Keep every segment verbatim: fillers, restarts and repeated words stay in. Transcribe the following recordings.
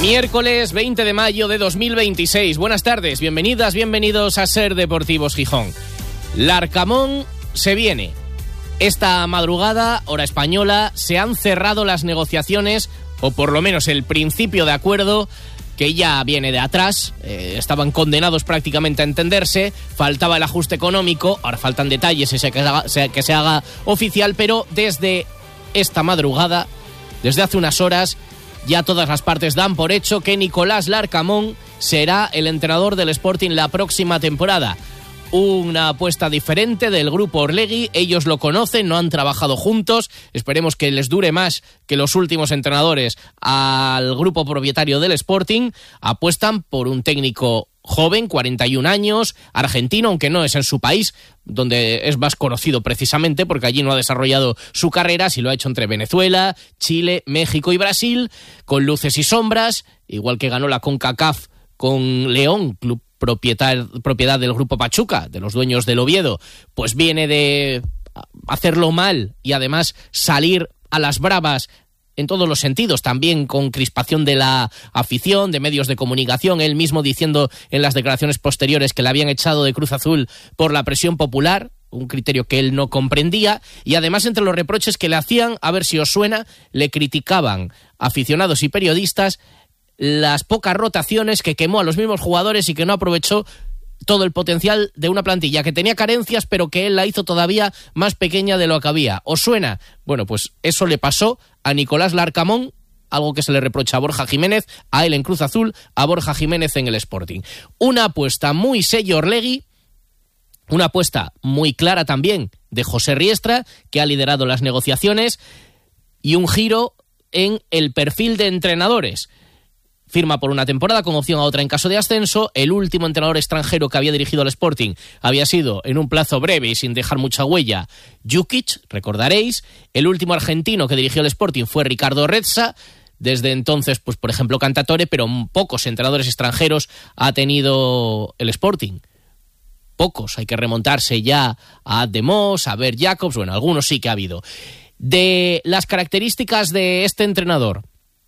Miércoles veinte de mayo de dos mil veintiséis. Buenas tardes, bienvenidas, bienvenidos a Ser Deportivos Gijón. Larcamón se viene. Esta madrugada, hora española, se han cerrado las negociaciones, o por lo menos el principio de acuerdo, que ya viene de atrás. Eh, estaban condenados prácticamente a entenderse, faltaba el ajuste económico, ahora faltan detalles ese que, se haga, que se haga oficial, pero desde esta madrugada, desde hace unas horas, ya todas las partes dan por hecho que Nicolás Larcamón será el entrenador del Sporting la próxima temporada. Una apuesta diferente del grupo Orlegui, ellos lo conocen, no han trabajado juntos, esperemos que les dure más que los últimos entrenadores al grupo propietario del Sporting. Apuestan por un técnico joven, cuarenta y un años, argentino, aunque no es en su país, donde es más conocido precisamente, porque allí no ha desarrollado su carrera, si lo ha hecho entre Venezuela, Chile, México y Brasil, con luces y sombras, igual que ganó la CONCACAF con León, club propiedad, propiedad del Grupo Pachuca, de los dueños del Oviedo, pues viene de hacerlo mal y además salir a las bravas en todos los sentidos, también con crispación de la afición, de medios de comunicación, él mismo diciendo en las declaraciones posteriores que le habían echado de Cruz Azul por la presión popular, un criterio que él no comprendía, y además entre los reproches que le hacían, a ver si os suena, le criticaban aficionados y periodistas las pocas rotaciones, que quemó a los mismos jugadores y que no aprovechó todo el potencial de una plantilla que tenía carencias, pero que él la hizo todavía más pequeña de lo que había. ¿Os suena? Bueno, pues eso le pasó a Nicolás Larcamón, algo que se le reprocha a Borja Jiménez, a él en Cruz Azul, a Borja Jiménez en el Sporting. Una apuesta muy sello Orlegui, una apuesta muy clara también de José Riestra, que ha liderado las negociaciones, y un giro en el perfil de entrenadores. Firma por una temporada con opción a otra en caso de ascenso. El último entrenador extranjero que había dirigido al Sporting había sido, en un plazo breve y sin dejar mucha huella, Jukic, recordaréis. El último argentino que dirigió el Sporting fue Ricardo Rezza. Desde entonces, pues por ejemplo, Cantatore, pero pocos entrenadores extranjeros ha tenido el Sporting. Pocos, hay que remontarse ya a Ademos, a Bert Jacobs, bueno, algunos sí que ha habido. De las características de este entrenador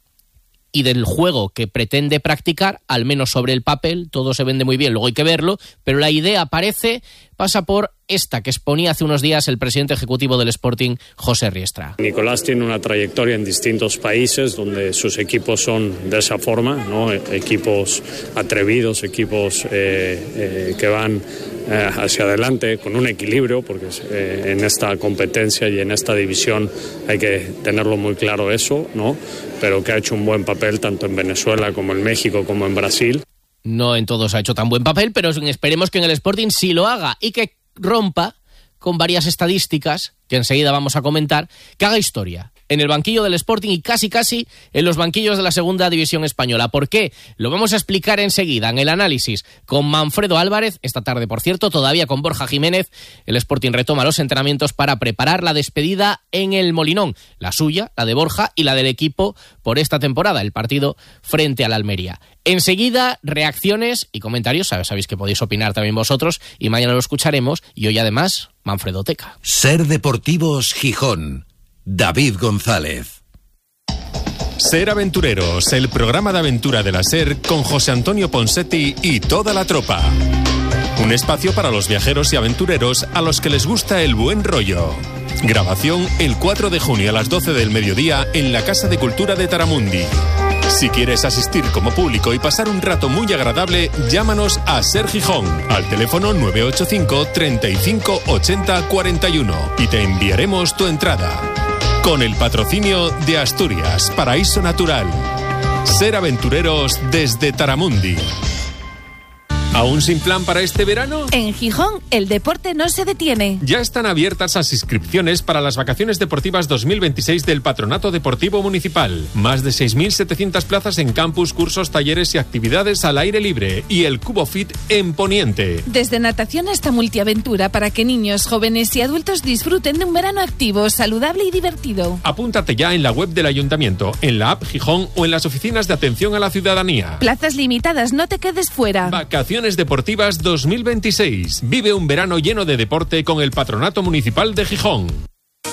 y del juego que pretende practicar, al menos sobre el papel, todo se vende muy bien, luego hay que verlo, pero la idea parece, pasa por esta que exponía hace unos días el presidente ejecutivo del Sporting, José Riestra. Nicolás tiene una trayectoria en distintos países donde sus equipos son de esa forma, ¿no? Equipos atrevidos, equipos eh, eh, que van eh, hacia adelante con un equilibrio, porque eh, en esta competencia y en esta división hay que tenerlo muy claro eso, ¿no? Pero que ha hecho un buen papel tanto en Venezuela como en México como en Brasil. No en todos ha hecho tan buen papel, pero esperemos que en el Sporting sí lo haga y que rompa con varias estadísticas que enseguida vamos a comentar, que haga historia en el banquillo del Sporting y casi casi en los banquillos de la segunda división española. ¿Por qué? Lo vamos a explicar enseguida en el análisis con Manfredo Álvarez, esta tarde por cierto, todavía con Borja Jiménez. El Sporting retoma los entrenamientos para preparar la despedida en el Molinón, la suya, la de Borja y la del equipo por esta temporada, el partido frente al Almería. Enseguida, reacciones y comentarios, sabéis que podéis opinar también vosotros y mañana lo escucharemos, y hoy además Manfredo Teca. Ser Deportivos Gijón, David González. Ser Aventureros, el programa de aventura de la SER con José Antonio Ponsetti y toda la tropa. Un espacio para los viajeros y aventureros a los que les gusta el buen rollo. Grabación el cuatro de junio a las doce del mediodía en la Casa de Cultura de Taramundi. Si quieres asistir como público y pasar un rato muy agradable, llámanos a Ser Gijón al teléfono nueve ocho cinco, treinta y cinco, ochenta, cuarenta y uno y te enviaremos tu entrada. Con el patrocinio de Asturias, Paraíso Natural. Ser Aventureros desde Taramundi. ¿Aún sin plan para este verano? En Gijón, el deporte no se detiene. Ya están abiertas las inscripciones para las vacaciones deportivas dos mil veintiséis del Patronato Deportivo Municipal. Más de seis mil setecientas plazas en campus, cursos, talleres y actividades al aire libre. Y el Cubo Fit en Poniente. Desde natación hasta multiaventura para que niños, jóvenes y adultos disfruten de un verano activo, saludable y divertido. Apúntate ya en la web del Ayuntamiento, en la app Gijón o en las oficinas de atención a la ciudadanía. Plazas limitadas, no te quedes fuera. Vacaciones Deportivas dos mil veintiséis. Vive un verano lleno de deporte con el Patronato Municipal de Gijón.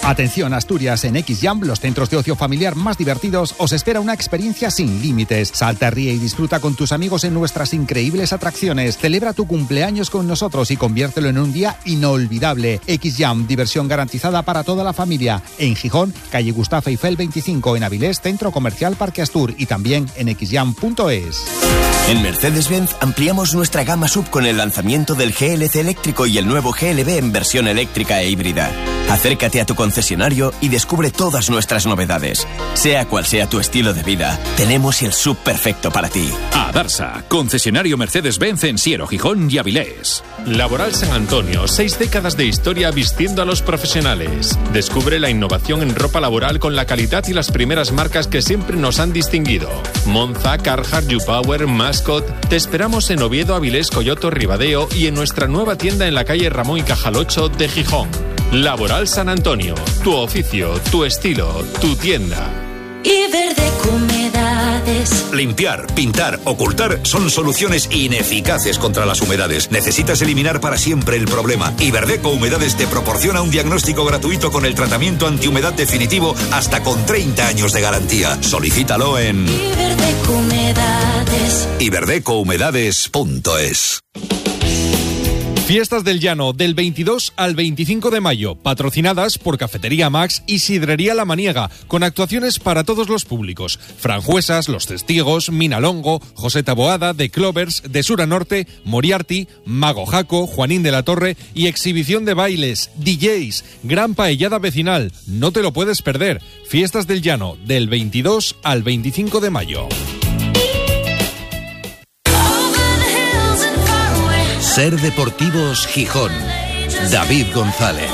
Atención, Asturias, en X-Jam, los centros de ocio familiar más divertidos, os espera una experiencia sin límites. Salta, ríe y disfruta con tus amigos en nuestras increíbles atracciones. Celebra tu cumpleaños con nosotros y conviértelo en un día inolvidable. X-Jam, diversión garantizada para toda la familia. En Gijón, calle Gustavo Eiffel veinticinco, en Avilés, Centro Comercial Parque Astur, y también en x jam punto es. En Mercedes-Benz ampliamos nuestra gama sub con el lanzamiento del G L C eléctrico y el nuevo G L B en versión eléctrica e híbrida. Acércate a tu concesionario y descubre todas nuestras novedades. Sea cual sea tu estilo de vida, tenemos el sub perfecto para ti. Adarsa, concesionario Mercedes-Benz en Siero, Gijón y Avilés. Laboral San Antonio, seis décadas de historia vistiendo a los profesionales. Descubre la innovación en ropa laboral con la calidad y las primeras marcas que siempre nos han distinguido. Monza, Carhartt, YouPower, Mascot. Te esperamos en Oviedo, Avilés, Coyoto, Ribadeo y en nuestra nueva tienda en la calle Ramón y Cajal ocho de Gijón. Laboral San Antonio, tu oficio, tu estilo, tu tienda. Iberdeco Humedades. Limpiar, pintar, ocultar son soluciones ineficaces contra las humedades. Necesitas eliminar para siempre el problema. Iberdeco Humedades te proporciona un diagnóstico gratuito con el tratamiento antihumedad definitivo hasta con treinta años de garantía. Solicítalo en Iberdeco Humedades. iberdeco humedades punto es. Fiestas del Llano del veintidós al veinticinco de mayo, patrocinadas por Cafetería Max y Sidrería La Maniega, con actuaciones para todos los públicos: Franjuesas, Los Testigos, Minalongo, José Taboada, The Clovers, De Sur a Norte, Moriarty, Mago Jaco, Juanín de la Torre y exhibición de bailes, D Js, gran paellada vecinal. No te lo puedes perder. Fiestas del Llano del veintidós al veinticinco de mayo. Ser Deportivos Gijón. David González.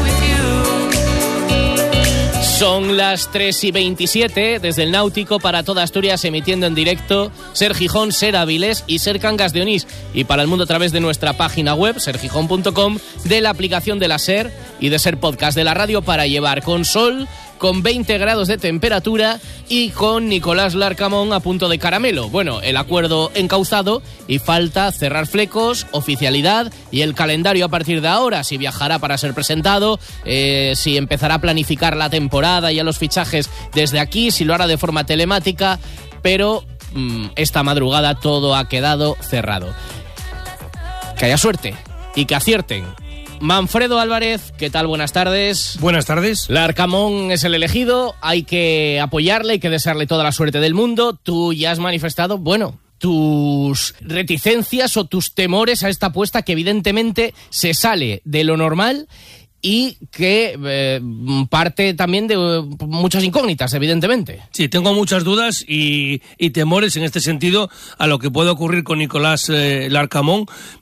Son las tres y veintisiete desde el Náutico para toda Asturias, emitiendo en directo Ser Gijón, Ser Avilés y Ser Cangas de Onís, y para el mundo a través de nuestra página web ser gijón punto com, de la aplicación de la Ser y de Ser Podcast de la radio, para llevar con sol, con veinte grados de temperatura y con Nicolás Larcamón a punto de caramelo. Bueno, el acuerdo encauzado y falta cerrar flecos, oficialidad y el calendario a partir de ahora, si viajará para ser presentado, eh, si empezará a planificar la temporada y a los fichajes desde aquí, si lo hará de forma telemática, pero mmm, esta madrugada todo ha quedado cerrado. Que haya suerte y que acierten. Manfredo Álvarez, ¿qué tal? Buenas tardes. Buenas tardes. Larcamón es el elegido, hay que apoyarle, hay que desearle toda la suerte del mundo. Tú ya has manifestado, bueno, tus reticencias o tus temores a esta apuesta que evidentemente se sale de lo normal y que eh, parte también de eh, muchas incógnitas, evidentemente. Sí, tengo muchas dudas y, y temores en este sentido a lo que puede ocurrir con Nicolás eh, Larcamón,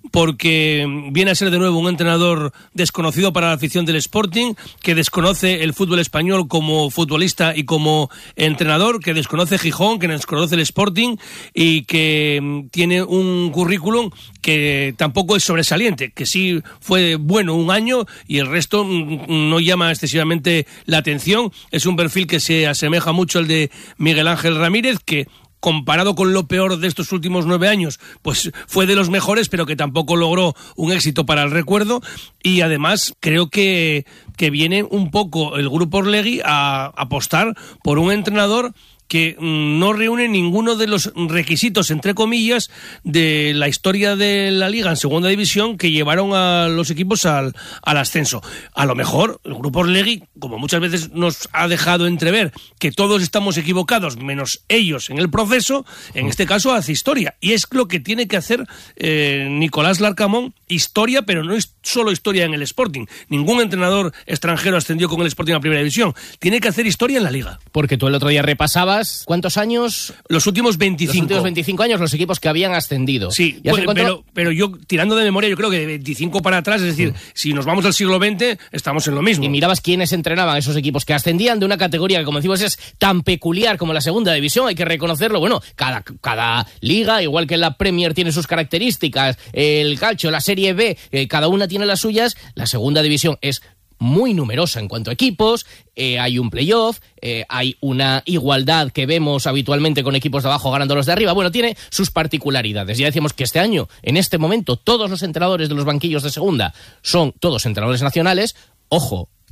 porque viene a ser de nuevo un entrenador desconocido para la afición del Sporting, que desconoce el fútbol español como futbolista y como entrenador, que desconoce Gijón, que desconoce el Sporting y que tiene un currículum que tampoco es sobresaliente, que sí fue bueno un año y el resto no llama excesivamente la atención. Es un perfil que se asemeja mucho al de Miguel Ángel Ramírez, que comparado con lo peor de estos últimos nueve años, pues fue de los mejores, pero que tampoco logró un éxito para el recuerdo. Y además creo que, que viene un poco el Grupo Orlegui a apostar por un entrenador que no reúne ninguno de los requisitos, entre comillas, de la historia de la Liga en Segunda División que llevaron a los equipos al, al ascenso. A lo mejor el Grupo Orlegui, como muchas veces nos ha dejado entrever que todos estamos equivocados, menos ellos en el proceso, en este caso hace historia. Y es lo que tiene que hacer eh, Nicolás Larcamón, historia, pero no es solo historia en el Sporting. Ningún entrenador extranjero ascendió con el Sporting a Primera División. Tiene que hacer historia en la Liga. Porque tú el otro día repasabas ¿cuántos años? Los últimos veinticinco. Los últimos veinticinco años los equipos que habían ascendido. Sí, pues, pero, pero yo, tirando de memoria, yo creo que de veinticinco para atrás, es decir, mm. si nos vamos al siglo veinte, estamos en lo mismo. Y mirabas quiénes entrenaban esos equipos que ascendían de una categoría que, como decimos, es tan peculiar como la Segunda División, hay que reconocerlo. Bueno, cada, cada liga, igual que la Premier tiene sus características, el calcio, la Serie B, eh, cada una tiene las suyas. La Segunda División es muy numerosa en cuanto a equipos, eh, hay un playoff, eh, hay una igualdad que vemos habitualmente con equipos de abajo ganando los de arriba. Bueno, tiene sus particularidades. Ya decíamos que este año, en este momento, todos los entrenadores de los banquillos de segunda son todos entrenadores nacionales. Ojo,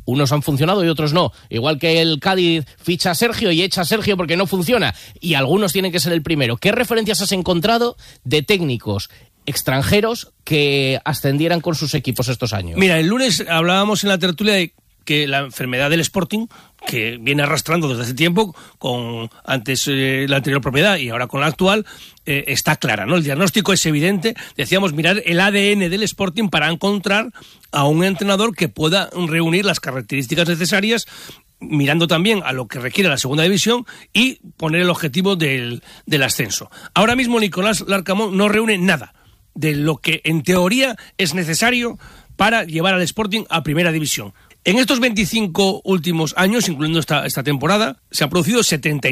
Unos han funcionado y otros no. Igual que el Cádiz ficha a Sergio y echa a Sergio porque no funciona. Y algunos tienen que ser el primero. ¿Qué referencias has encontrado de técnicos extranjeros que ascendieran con sus equipos estos años? Mira, el lunes hablábamos en la tertulia de que la enfermedad del Sporting, que viene arrastrando desde hace tiempo, con antes eh, la anterior propiedad y ahora con la actual, eh, está clara, ¿no? El diagnóstico es evidente. Decíamos mirar el A D N del Sporting para encontrar a un entrenador que pueda reunir las características necesarias, mirando también a lo que requiere la segunda división y poner el objetivo del, del ascenso. Ahora mismo Nicolás Larcamón no reúne nada de lo que en teoría es necesario para llevar al Sporting a primera división. En estos veinticinco últimos años, incluyendo esta, esta temporada, se han producido setenta y